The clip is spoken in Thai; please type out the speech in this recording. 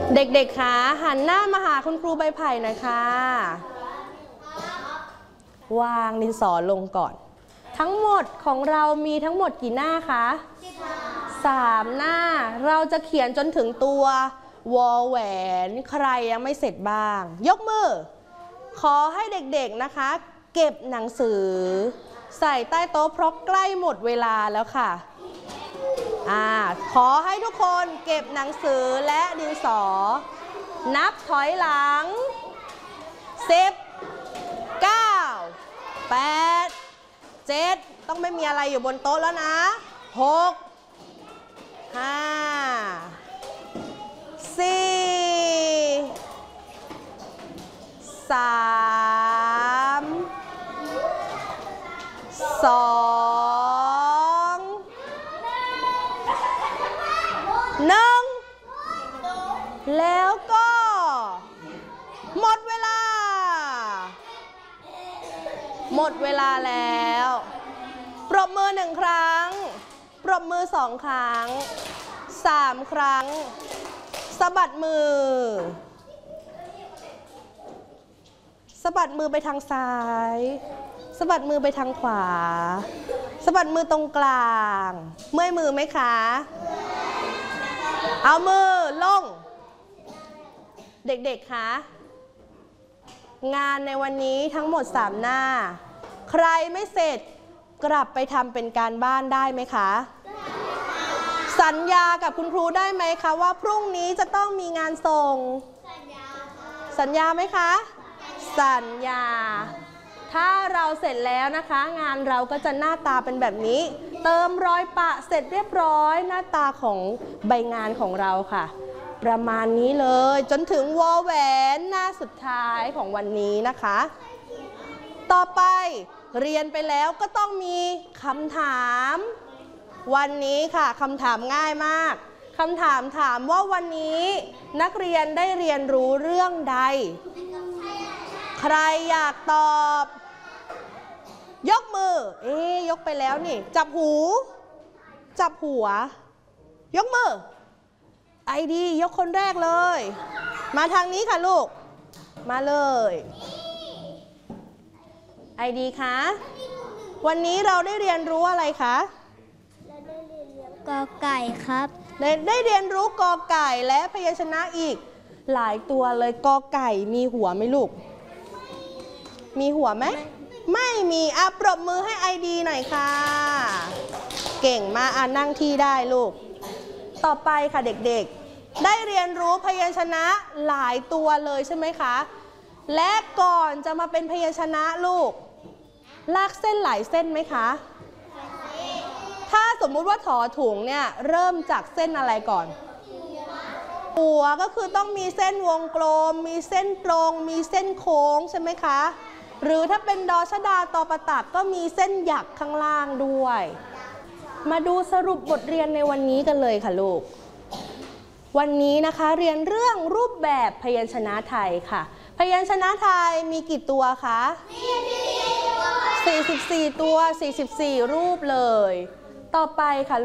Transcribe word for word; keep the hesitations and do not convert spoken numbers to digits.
เด็กๆคะหันหน้ามาหาคุณครูใบไผ่หน่อยค่ะวางดินสอลงก่อนทั้งหมดของเรามีทั้งหมดกี่หน้าคะสามหน้าเราจะเขียนจนถึงตัววอแหวนใครยังไม่เสร็จบ้างยกมือขอให้เด็กๆนะคะเก็บหนังสือใส่ใต้โต๊ะเพราะใกล้หมดเวลาแล้วค่ะอ่าขอให้ทุกคนเก็บหนังสือและดินสอนับถอยหลังสิบ เก้า แปด เจ็ดต้องไม่มีอะไรอยู่บนโต๊ะแล้วนะหก ห้า สี่ สาม สองหนึ่งแล้วก็หมดเวลาหมดเวลาแล้วปรบมือหนึ่งครั้งปรบมือสองครั้งสามครั้งสะบัดมือสะบัดมือไปทางซ้ายสะบัดมือไปทางขวาสะบัดมือตรงกลางเมื่อยมือไหมคะเอามือลงเด็กๆคะงานในวันนี้ทั้งหมดสามหน้าใครไม่เสร็จกลับไปทำเป็นการบ้านได้ไหมคะสัญญากับคุณครูได้ไหมคะว่าพรุ่งนี้จะต้องมีงานส่งสัญญาไหมคะสัญญาถ้าเราเสร็จแล้วนะคะงานเราก็จะหน้าตาเป็นแบบนี้เติมรอยปะเสร็จเรียบร้อยหน้าตาของใบงานของเราค่ะประมาณนี้เลยจนถึงวอแหวนหน้าสุดท้ายของวันนี้นะคะต่อไปเรียนไปแล้วก็ต้องมีคำถามวันนี้ค่ะคำถามง่ายมากคำถามถามว่าวันนี้นักเรียนได้เรียนรู้เรื่องใดใครอยากตอบยกมือเอ๊ยยกไปแล้วนี่จับหูจับหัวยกมือไอดียกคนแรกเลยมาทางนี้ค่ะลูกมาเลยไอดีคะวันนี้เราได้เรียนรู้อะไรคะเราได้เรียนรู้กอไก่ครับได้ได้เรียนรู้กอไก่และพยัญชนะอีกหลายตัวเลยกอไก่มีหัวไหมลูกมีหัวไหมไม่มีอ่ะปรบมือให้ไอดีหน่อยค่ะเก่งมากอ่ะนั่งที่ได้ลูกต่อไปค่ะเด็กๆได้เรียนรู้พยัญชนะหลายตัวเลยใช่ไหมคะและก่อนจะมาเป็นพยัญชนะลูกลากเส้นหลายเส้นไหมคะถ้าสมมุติว่าถอถุงเนี่ยเริ่มจากเส้นอะไรก่อนหัวก็คือต้องมีเส้นวงกลมมีเส้นตรงมีเส้นโค้งใช่ไหมคะหรือถ้าเป็นดอชดาตอประตักก็มีเส้นหยักข้างล่างด้วยมาดูสรุปบทเรียนในวันนี้กันเลยค่ะลูกวันนี้นะคะเรียนเรื่องรูปแบบพยัญชนะไทยค่ะพยัญชนะไทยมีกี่ตัวคะสี่สิบสี่ตัวสี่สิบสี่รูปเลยต่อไปค่ะ